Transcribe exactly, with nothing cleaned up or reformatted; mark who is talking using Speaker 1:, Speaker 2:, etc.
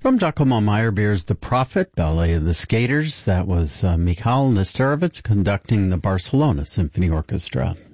Speaker 1: From Giacomo Meyerbeer's The Prophet, Ballet of the Skaters, that was uh, Mikhail Nesterovich conducting the Barcelona Symphony Orchestra.